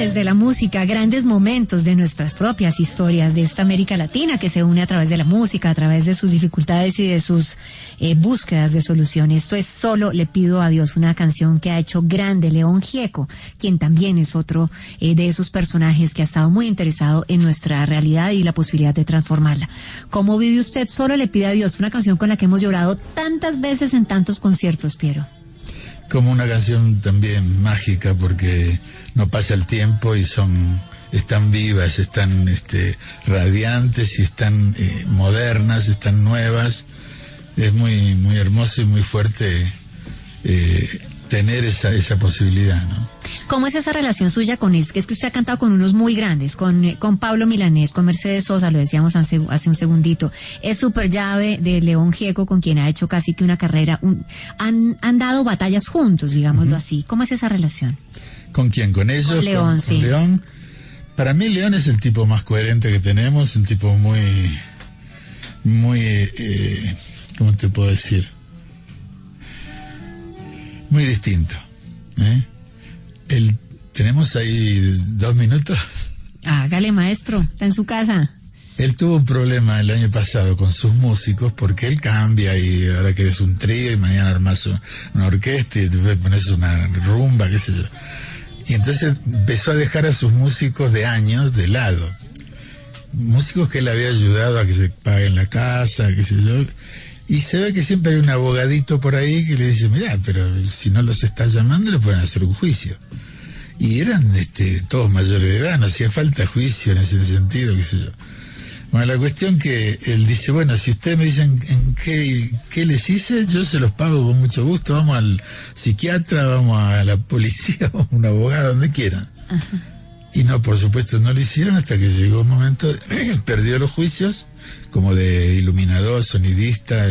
través de la música, grandes momentos de nuestras propias historias de esta América Latina que se une a través de la música, a través de sus dificultades y de sus búsquedas de solución. Esto es Solo le pido a Dios, una canción que ha hecho grande León Gieco, quien también es otro de esos personajes que ha estado muy interesado en nuestra realidad y la posibilidad de transformarla. ¿Cómo vive usted Solo le pide a Dios? Una canción con la que hemos llorado tantas veces en tantos conciertos, Piero. Como una canción también mágica, porque no pasa el tiempo y están vivas, están radiantes y están modernas, están nuevas. Es muy muy hermoso y muy fuerte tener esa posibilidad, ¿no? ¿Cómo es esa relación suya con él? Es que usted ha cantado con unos muy grandes, con Pablo Milanés, con Mercedes Sosa, lo decíamos hace un segundito. Es super llave de León Gieco, con quien ha hecho casi que una carrera. Han dado batallas juntos, digámoslo así. ¿Cómo es esa relación? ¿Con quién? ¿Con ellos? Con León, sí. Con León. Para mí León es el tipo más coherente que tenemos, un tipo muy, ¿cómo te puedo decir? Muy distinto, tenemos ahí 2 minutos. Hágale, maestro, está en su casa. Él tuvo un problema el año pasado con sus músicos porque él cambia y ahora que eres un trío y mañana armas una orquesta y después pones una rumba, qué sé yo. Y entonces empezó a dejar a sus músicos de años de lado. Músicos que él había ayudado a que se paguen la casa, qué sé yo. Y se ve que siempre hay un abogadito por ahí que le dice, mirá, pero si no los estás llamando le pueden hacer un juicio. Y eran todos mayores de edad, no hacía falta juicio en ese sentido, qué sé yo. Bueno, la cuestión que él dice, bueno, si ustedes me dicen en qué les hice, yo se los pago con mucho gusto, vamos al psiquiatra, vamos a la policía, vamos a un abogado, donde quieran. Ajá. Y no, por supuesto, no lo hicieron hasta que llegó un momento, perdió los juicios, como de iluminador, sonidista,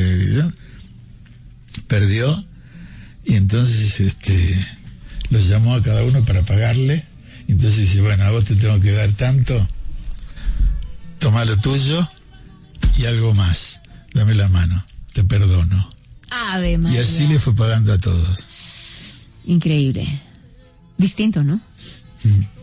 perdió, y entonces los llamó a cada uno para pagarle, y entonces dice, bueno, a vos te tengo que dar tanto, toma lo tuyo y algo más, dame la mano, te perdono. Ave María. Y así le fue pagando a todos. Increíble. Distinto, ¿no?